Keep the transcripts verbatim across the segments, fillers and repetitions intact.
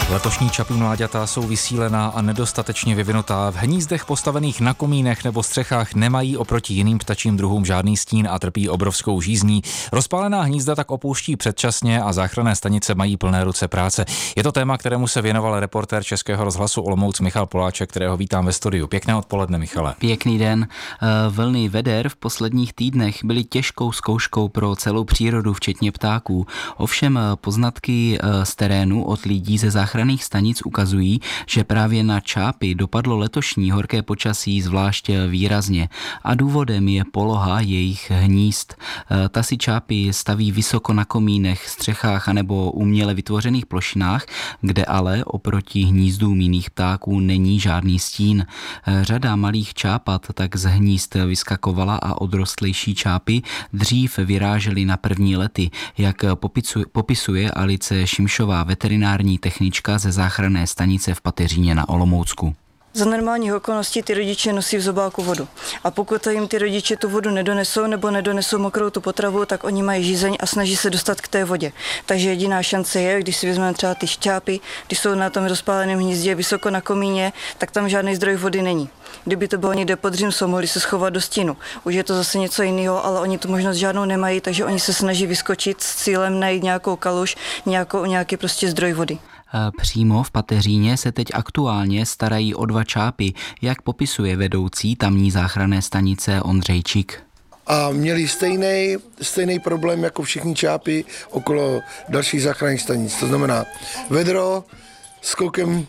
Letošní čapí mláďata jsou vysílená a nedostatečně vyvinutá. V hnízdech postavených na komínech nebo střechách nemají oproti jiným ptačím druhům žádný stín a trpí obrovskou žízní. Rozpálená hnízda tak opouští předčasně a záchranné stanice mají plné ruce práce. Je to téma, kterému se věnoval reportér Českého rozhlasu Olomouc Michal Poláček, kterého vítám ve studiu. Pěkné odpoledne, Michale. Pěkný den. Vlny veder v posledních týdnech byly těžkou zkouškou pro celou přírodu, včetně ptáků. Ovšem poznatky z terénu od lidí ze záchranných stanic ukazují, že právě na čápy dopadlo letošní horké počasí zvlášť výrazně. A důvodem je poloha jejich hnízd. Ta si čápy staví vysoko na komínech, střechách anebo uměle vytvořených plošinách, kde ale oproti hnízdům jiných ptáků není žádný stín. Řada malých čápat tak z hnízd vyskakovala a odrostlejší čápy dřív vyrážely na první lety, jak popisuje Alice Šimšová, veterinární technička ze záchranné stanice v Pateříně na Olomoucku. Za normálních okolností ty rodiče nosí v zobáku vodu. A pokud jim ty rodiče tu vodu nedonesou nebo nedonesou mokrou tu potravu, tak oni mají žízeň a snaží se dostat k té vodě. Takže jediná šance je, když si vezmeme třeba ty šťápy, když jsou na tom rozpáleném hnízdě vysoko na komíně, tak tam žádný zdroj vody není. Kdyby to bylo někde pod římsou, mohli se schovat do stínu. Už je to zase něco jiného, ale oni tu možnost žádnou nemají, takže oni se snaží vyskočit s cílem najít nějakou kaluž, nějakou, nějaký prostě zdroj vody. Přímo v Pateříně se teď aktuálně starají o dva čápy, jak popisuje vedoucí tamní záchranné stanice Ondřejčík. A měli stejný, stejný problém jako všichni čápy okolo dalších záchranných stanic. To znamená vedro s kokem,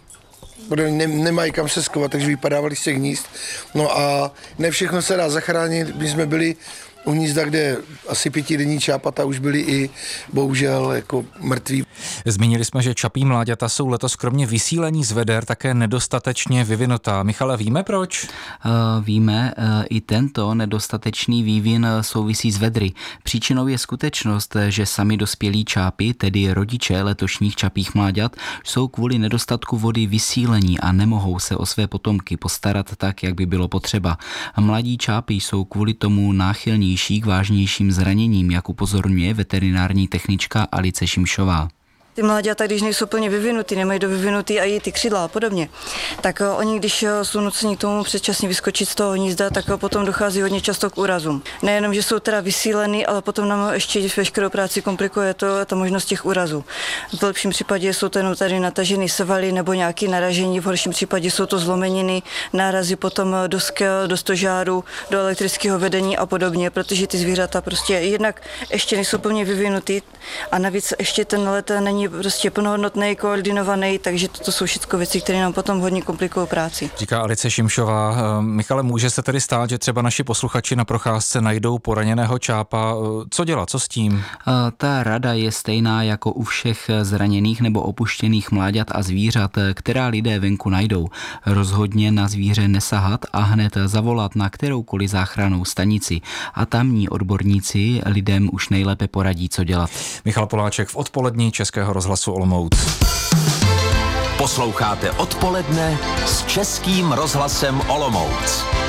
ne, nemají kam se skovat, takže vypadávali z těch hnízd. No a ne všechno se dá zachránit. My jsme byli u hnízda, kde asi pětidenní čápata už byli i bohužel jako mrtví. Zmínili jsme, že čapí mláďata jsou letos kromě vysílení z veder také nedostatečně vyvinutá. Michale, víme proč? Uh, víme, uh, i tento nedostatečný vývin souvisí s vedry. Příčinou je skutečnost, že sami dospělí čápy, tedy rodiče letošních čapích mláďat, jsou kvůli nedostatku vody vysílení a nemohou se o své potomky postarat tak, jak by bylo potřeba. Mladí čápy jsou kvůli tomu náchylní k vážnějším zraněním, jak upozorňuje veterinární technička Alice Šimšová. Ty mláďata, když nejsou plně vyvinutý, nemají do vyvinutý a i ty křídla a podobně, tak oni, když jsou nuceni k tomu předčasně vyskočit z toho hnízda, tak potom dochází hodně často k úrazům. Nejenom, že jsou teda vysílený, ale potom nám ještě veškerou práci komplikuje to, ta možnost těch úrazů. V lepším případě jsou to jenom tady natažený svaly nebo nějaké naražení, v horším případě jsou to zlomeniny, nárazy potom do skel, do stožáru, do elektrického vedení a podobně, protože ty zvířata prostě jednak ještě nejsou plně vyvinutý a navíc ještě ten let není prostě plnohodnotný, koordinovaný, takže to jsou všechno věci, které nám potom hodně komplikují práci. Říká Alice Šimšová. Michale, může se tedy stát, že třeba naši posluchači na procházce najdou poraněného čápa. Co dělat, co s tím? Ta rada je stejná jako u všech zraněných nebo opuštěných mláďat a zvířat, která lidé venku najdou. Rozhodně na zvíře nesahat a hned zavolat na kteroukoliv záchrannou stanici. A tamní odborníci lidem už nejlépe poradí, co dělat. Michal Poláček v odpolední Českého rozhlasu Olomouc. Posloucháte Odpoledne s Českým rozhlasem Olomouc.